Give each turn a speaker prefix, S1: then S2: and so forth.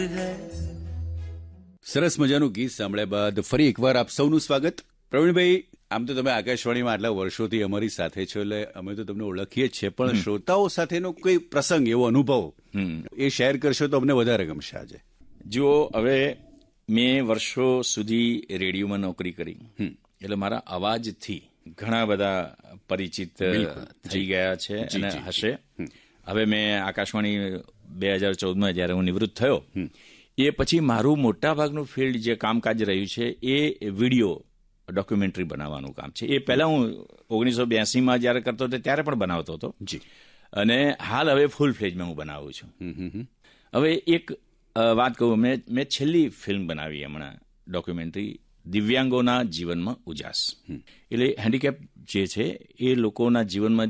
S1: સરસ મજાનું ગીત સાંભળ્યા બાદ ફરી એકવાર આપ સૌનું સ્વાગત. પ્રવીણભાઈ, આમ તો તમે આકાશવાણીમાં આટલા વર્ષોથી અમારી સાથે છો, એટલે અમે તો તમને ઓળખીએ જ છે, પણ શ્રોતાઓ સાથેનો કોઈ પ્રસંગ, એવો અનુભવ એ શેર કરશો તો અમને વધારે ગમશે આજે.
S2: જુઓ, હવે મેં વર્ષો સુધી રેડિયોમાં નોકરી કરી, એટલે મારા અવાજથી ઘણા બધા પરિચિત થઈ ગયા છે અને હશે. હવે મેં આકાશવાણી 2014માં જ્યારે હું નિવૃત્ત થયો, એ પછી મારું મોટાભાગનું ફિલ્ડ જે કામકાજ રહ્યું છે એ વિડીયો ડોક્યુમેન્ટરી બનાવવાનું કામ છે. એ પહેલાં હું 1982માં જ્યારે કરતો હતો ત્યારે પણ બનાવતો હતો જી, અને હાલ હવે ફૂલ ફ્લેજમાં હું બનાવું છું. હવે એક વાત કહું, મેં છેલ્લી ફિલ્મ બનાવી હમણાં ડોક્યુમેન્ટરી, દિવ્યાંગોના જીવનમાં ઉજાસ. એટલે હેન્ડીકેપ જે છે એ લોકોના જીવનમાં